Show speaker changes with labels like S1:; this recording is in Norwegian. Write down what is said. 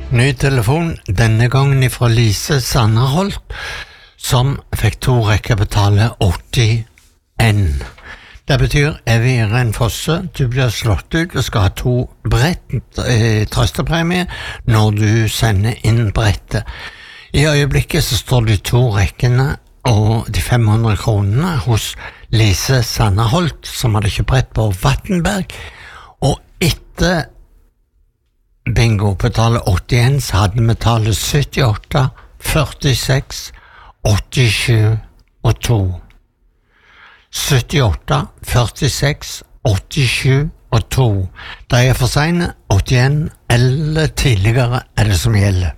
S1: Ny telefon, denne gangen fra Lise Sanderholt, som fikk 2 rekker betale 80 N. Det betyr Evy Irene Fosse, du blir slått ut og skal ha 2 brett trøstepremie når du sender inn brettet. I øyeblikket så står de 2 rekkene og de 500 kronene hos Lise Sanderholt, som hadde kjøpt brett på Vattenberg, og etter bingo betaler 81, så hadde vi tallet 78, 46, 87 og 2. 78, 46, 87 og 2. Da er for sene 81 eller tidligere er det som gjelder.